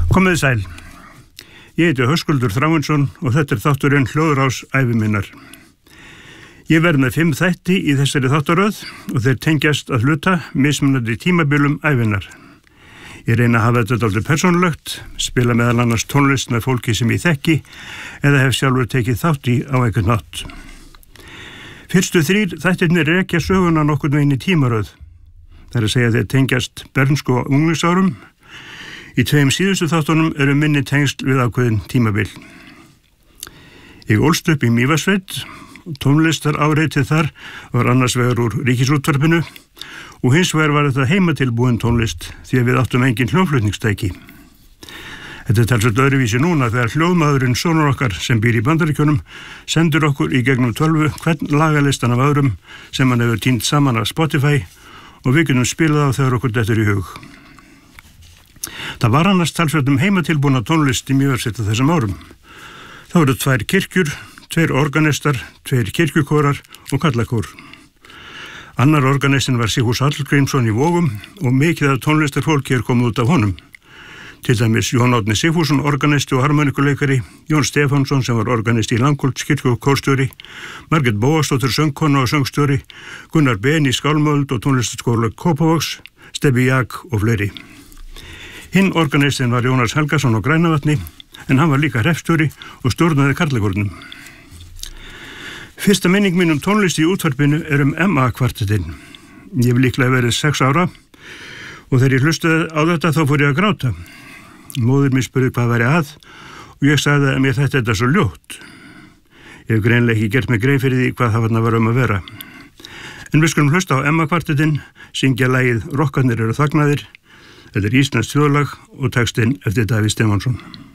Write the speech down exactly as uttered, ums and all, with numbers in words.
Komið sæl. Ég heiti Höskuldur Þráinsson og þetta er þátturinn Hljóðrás ævi minnar. Ég verð með fimm þætti í þessari þáttaröð og þeir tengjast að hluta mismunandi tímabilum ævinnar. Ég reyna að hafa þetta dálítið persónulegt, spila meðal annars tónlist með fólki sem ég þekki eða hef sjálfur tekið þátt í á einhvern nátt. Fyrstu þrír þættirnir rekja söguna nokkurn veginn í tímaröð. Það er að segja þeir tengjast bernsku og unglingsárum. Í tveim síðustu þáttunum eru minni tengsl við ákveðin tímabil. Ég ólst upp í Mývatnssveit, tónlistar áreitið þar var annars vegar úr Ríkisútvarpinu og hins vegar var þetta heimatilbúin tónlist því að við áttum engin hljóðflutningstæki. Þetta er talsveit öðruvísi núna þegar hljóðmaðurinn sonur okkar sem býr í Bandaríkjunum sendur okkur í gegnum tölvu hvern lagalistan af öðrum sem hann hefur tínt saman af Spotify og við getum spilað á þegar okkur dettur í hug. Það var annars talsveit um heimatilbúna tónlist í Mývatnssveit á þessum árum. Það voru tvær kirkjur, tveir organistar, tveir kirkjukórar og kallakór. Annar organistin var Sigfús Hallgrímsson í Vogum og mikið af tónlistarfólki er komið út af honum. Til dæmis Jón Árni Sigfússon, organisti og harmonikuleikari, Jón Stefánsson sem var organisti í Langholtskirkju og kórstjóri, Margrét Bóasdóttir söngkona og söngstjóri, Gunnar Ben í skálmöld og tónlistarskóla Kópavogs, Stebbi Jak og fleiri. Hinn organistin var Jónas Helgason á Grænavatni, en hann var líka hreppstjóri og stjórnaði karlakórnum. Fyrsta minning mín um tónlist í útvarpinu er um M A-kvartettinn. Ég hef líklega verið sex ára og þegar ég hlustaði á þetta þá fór ég að gráta. Móðir mér spurði hvað væri að og ég sagði að mér þetta er svo ljótt. Ég hef greinlega ekki gert mig grein fyrir því hvað það var að vera um að vera. En við skulum hlusta á M A-kvartettinn, syngja lagið Rokkarnir eru þagnaðir. Þetta er íslenskt þjóðlag og textinn eftir Davíð Stefánsson.